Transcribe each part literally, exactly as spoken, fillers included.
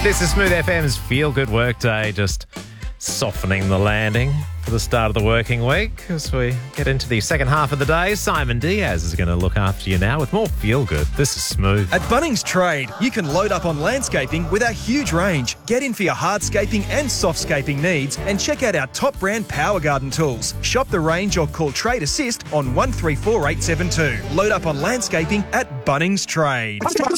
This is Smooth F M's Feel Good Workday, just softening the landing for the start of the working week. As we get into the second half of the day, Simon Diaz is going to look after you now with more Feel Good. This is Smooth. At Bunnings Trade, you can load up on landscaping with our huge range. Get in for your hardscaping and softscaping needs and check out our top brand Power Garden tools. Shop the range or call Trade Assist on one three four eight seven two. Load up on landscaping at Bunnings Trade.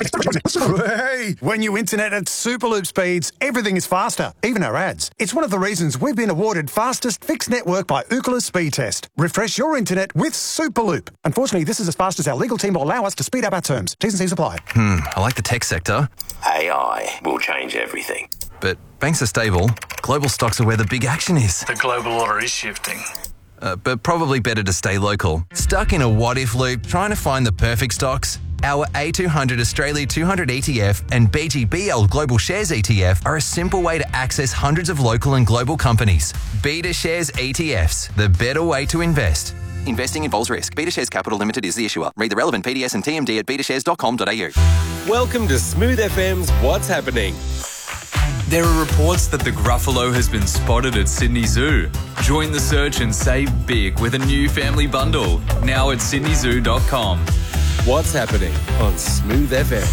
Hey, when you internet at Superloop speeds, everything is faster, even our ads. It's one of the reasons we've been awarded fastest fixed network by Ookla Speed Test. Refresh your internet with Superloop. Unfortunately, this is as fast as our legal team will allow us to speed up our terms. T's and C's apply. Hmm, I like the tech sector. A I will change everything. But banks are stable. Global stocks are where the big action is. The global order is shifting. Uh, but probably better to stay local. Stuck in a what-if loop trying to find the perfect stocks? Our A two hundred Australia two hundred E T F and B G B L Global Shares E T F are a simple way to access hundreds of local and global companies. Beta Shares E T Fs, the better way to invest. Investing involves risk. Beta Shares Capital Limited is the issuer. Read the relevant P D S and T M D at beta shares dot com dot a u. Welcome to Smooth F M's What's Happening. There are reports that the Gruffalo has been spotted at Sydney Zoo. Join the search and save big with a new family bundle, now at sydney zoo dot com. What's Happening on Smooth F M.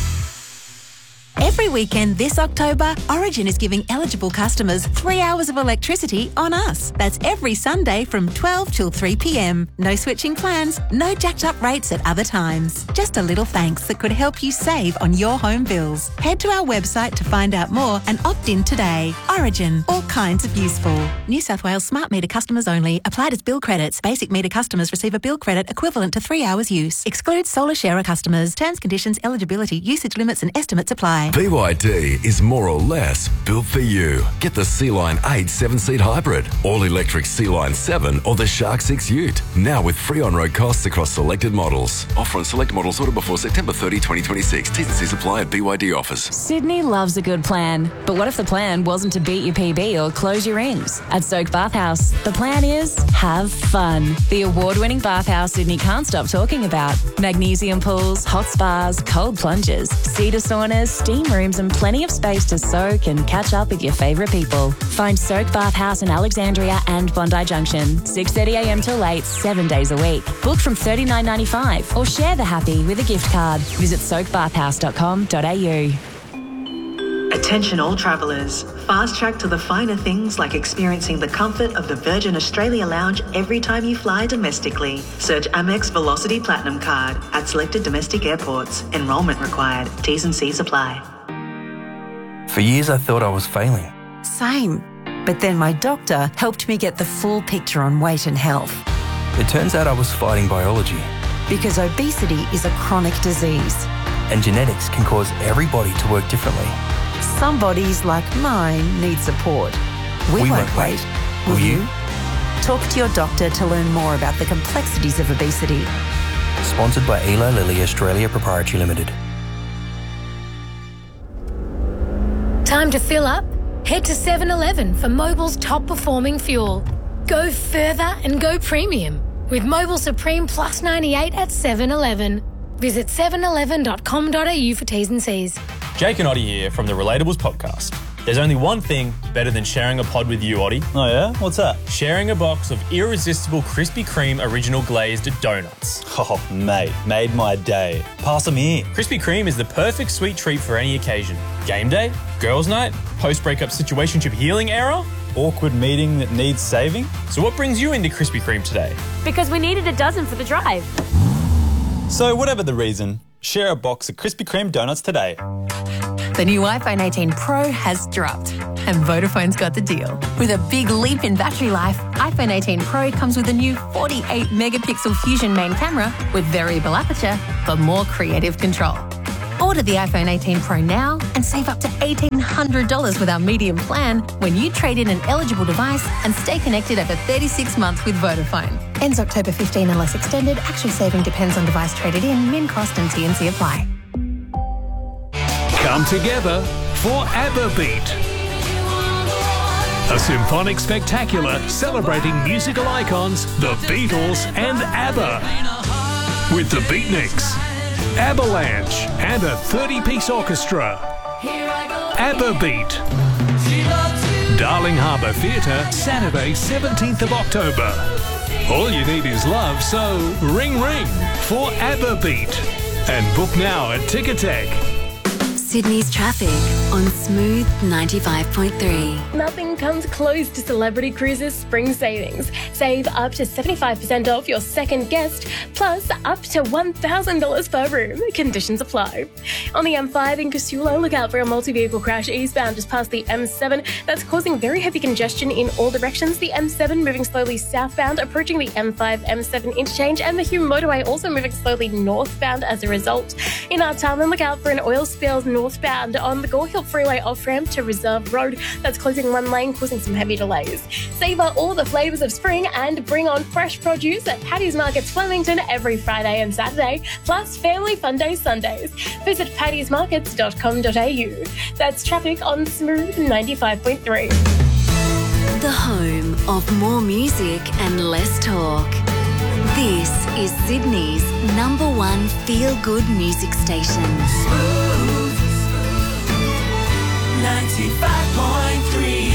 Every weekend this October, Origin is giving eligible customers three hours of electricity on us. That's every Sunday from twelve till three p m. No switching plans, no jacked up rates at other times. Just a little thanks that could help you save on your home bills. Head to our website to find out more and opt in today. Origin, all kinds of useful. New South Wales smart meter customers only. Applied as bill credits. Basic meter customers receive a bill credit equivalent to three hours use. Excludes solar sharer customers. Terms, conditions, eligibility, usage limits and estimates apply. B Y D is more or less built for you. Get the Sea-Line eight seven-seat hybrid, all-electric Sea-Line seven or the Shark six Ute. Now with free on-road costs across selected models. Offer on select models ordered before September thirtieth, twenty twenty-six. T's and C's apply at B Y D office. Sydney loves a good plan. But what if the plan wasn't to beat your P B or close your rings? At Soak Bathhouse, the plan is have fun. The award-winning bathhouse Sydney can't stop talking about. Magnesium pools, hot spas, cold plunges, cedar saunas, steam rooms and plenty of space to soak and catch up with your favourite people. Find Soak Bathhouse in Alexandria and Bondi Junction, six thirty a m till eight, seven days a week. Book from thirty-nine ninety-five or share the happy with a gift card. Visit soak bathhouse dot com dot a u. Attention all travellers. Fast track to the finer things like experiencing the comfort of the Virgin Australia Lounge every time you fly domestically. Search Amex Velocity Platinum Card at selected domestic airports. Enrolment required. T's and C's apply. For years I thought I was failing. Same. But then my doctor helped me get the full picture on weight and health. It turns out I was fighting biology. Because obesity is a chronic disease. And genetics can cause every body to work differently. Some bodies, like mine, need support. We, we won't, won't wait. wait. Will Will you? you? Talk to your doctor to learn more about the complexities of obesity. Sponsored by Eli Lilly Australia Proprietary Limited. Time to fill up? Head to seven eleven for Mobil's top performing fuel. Go further and go premium with Mobil Supreme Plus ninety-eight at seven eleven. Visit seven eleven dot com dot a u for T's and C's. Jake and Oddie here from the Relatables podcast. There's only one thing better than sharing a pod with you, Oddie. Oh yeah? What's that? Sharing a box of irresistible Krispy Kreme original glazed donuts. Oh, mate, made my day. Pass them here. Krispy Kreme is the perfect sweet treat for any occasion. Game day, girls' night, post-breakup situationship healing era, awkward meeting that needs saving. So what brings you into Krispy Kreme today? Because we needed a dozen for the drive. So whatever the reason, share a box of Krispy Kreme donuts today. The new iPhone eighteen Pro has dropped, and Vodafone's got the deal. With a big leap in battery life, iPhone eighteen Pro comes with a new forty-eight megapixel Fusion main camera with variable aperture for more creative control. Order the iPhone eighteen Pro now and save up to eighteen hundred dollars with our medium plan when you trade in an eligible device and stay connected over thirty-six months with Vodafone. Ends October fifteenth unless extended. Actual saving depends on device traded in. Min cost and T and C apply. Come together for ABBA Beat. A symphonic spectacular celebrating musical icons, the Beatles and ABBA. With the Beatniks, Avalanche and a thirty-piece orchestra. ABBA Beat. Darling Harbour Theatre, Saturday, seventeenth of October. All you need is love, so ring ring for ABBA Beat. And book now at Ticketek. Sydney's traffic on Smooth ninety-five point three. Nothing comes close to Celebrity Cruises Spring Savings. Save up to seventy-five percent off your second guest, plus up to one thousand dollars per room. Conditions apply. On the M five in Casula, look out for a multi-vehicle crash eastbound just past the M seven. That's causing very heavy congestion in all directions. The M seven moving slowly southbound, approaching the M five M seven interchange, and the Hume motorway also moving slowly northbound as a result. In our town, look out for an oil spill northbound on the Gore Hill Freeway off-ramp to Reserve Road. That's closing one lane, causing some heavy delays. Savour all the flavours of spring and bring on fresh produce at Paddy's Markets Flemington every Friday and Saturday, plus Family Fun Day Sundays. Visit paddies markets dot com dot a u. That's traffic on Smooth ninety-five point three. The home of more music and less talk. This is Sydney's number one feel-good music station. Smooth ninety-five point three.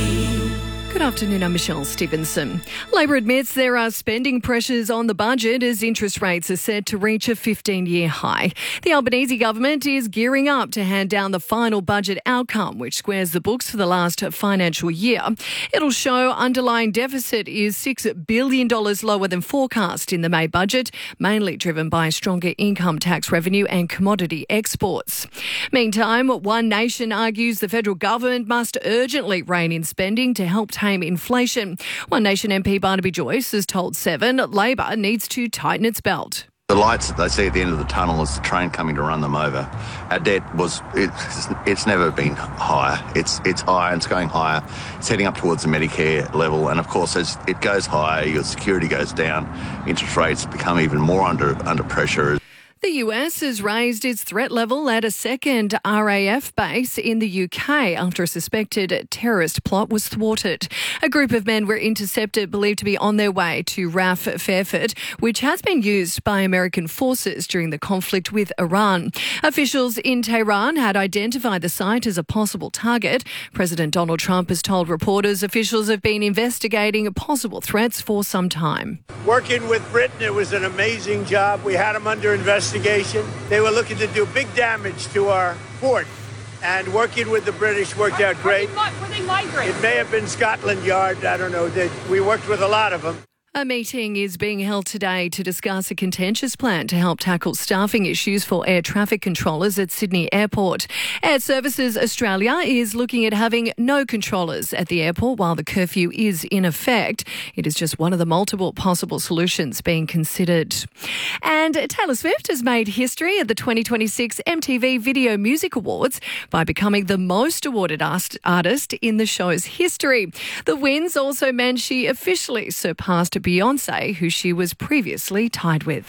Good afternoon, I'm Michelle Stevenson. Labor admits there are spending pressures on the budget as interest rates are set to reach a fifteen-year high. The Albanese government is gearing up to hand down the final budget outcome, which squares the books for the last financial year. It'll show underlying deficit is six billion dollars lower than forecast in the May budget, mainly driven by stronger income tax revenue and commodity exports. Meantime, One Nation argues the federal government must urgently rein in spending to help tame inflation. One Nation M P Barnaby Joyce has told Seven Labor needs to tighten its belt. The lights that they see at the end of the tunnel is the train coming to run them over. Our debt was, it's, it's never been higher. It's it's higher and it's going higher. It's heading up towards the Medicare level. And of course, as it goes higher, your security goes down. Interest rates become even more under under pressure. The U S has raised its threat level at a second R A F base in the U K after a suspected terrorist plot was thwarted. A group of men were intercepted, believed to be on their way to R A F Fairford, which has been used by American forces during the conflict with Iran. Officials in Tehran had identified the site as a possible target. President Donald Trump has told reporters officials have been investigating possible threats for some time. Working with Britain, it was an amazing job. We had them under investigation. They were looking to do big damage to our fort, and working with the British worked out great. Were they migrants? It may have been Scotland Yard. I don't know. They, we worked with a lot of them. A meeting is being held today to discuss a contentious plan to help tackle staffing issues for air traffic controllers at Sydney Airport. Air Services Australia is looking at having no controllers at the airport while the curfew is in effect. It is just one of the multiple possible solutions being considered. And Taylor Swift has made history at the twenty twenty-six M T V Video Music Awards by becoming the most awarded artist in the show's history. The wins also meant she officially surpassed Beyonce, who she was previously tied with.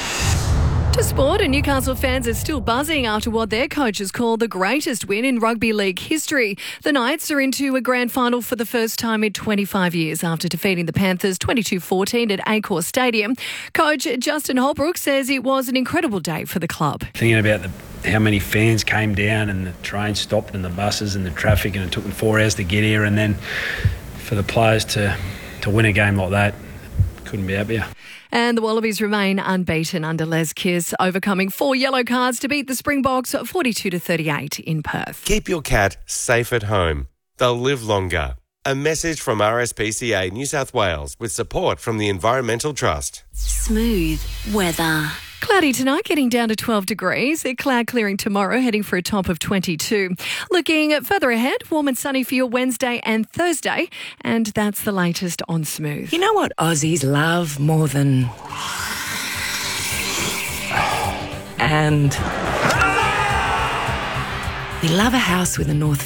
To sport, and Newcastle fans are still buzzing after what their coaches call the greatest win in rugby league history. The Knights are into a grand final for the first time in twenty-five years after defeating the Panthers twenty-two fourteen at Accor Stadium. Coach Justin Holbrook says it was an incredible day for the club. Thinking about the, how many fans came down and the train stopped and the buses and the traffic, and it took them four hours to get here, and then for the players to, to win a game like that, couldn't be happier. And the Wallabies remain unbeaten under Les Kiss, overcoming four yellow cards to beat the Springboks forty-two to thirty-eight in Perth. Keep your cat safe at home. They'll live longer. A message from R S P C A New South Wales with support from the Environmental Trust. Smooth weather. Cloudy tonight, getting down to twelve degrees. Cloud clearing tomorrow, heading for a top of twenty-two. Looking further ahead, warm and sunny for your Wednesday and Thursday. And that's the latest on Smooth. You know what Aussies love more than... And... we love a house with a north